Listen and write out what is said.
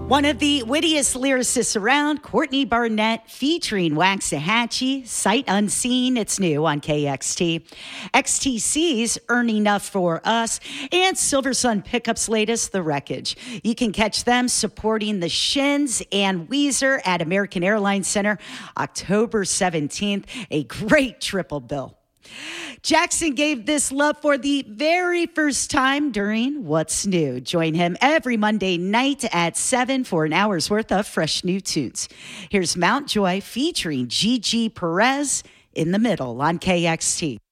One of the wittiest lyricists around, Courtney Barnett, featuring Waxahachie, Sight Unseen. It's new on KXT. XTC's Earn Enough for Us, and Silver Sun Pickup's latest, The Wreckage. You can catch them supporting the Shins and Weezer at American Airlines Center October 17th. A great triple bill. Jackson gave this love for the very first time during What's New. Join him every Monday night at 7 for an hour's worth of fresh new tunes. Here's Mount Joy featuring Gigi Perez in the middle on KXT.